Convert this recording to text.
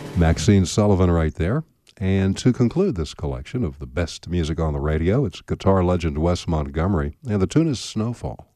Maxine Sullivan right there. And to conclude this collection of the best music on the radio, it's guitar legend Wes Montgomery, and the tune is Snowfall.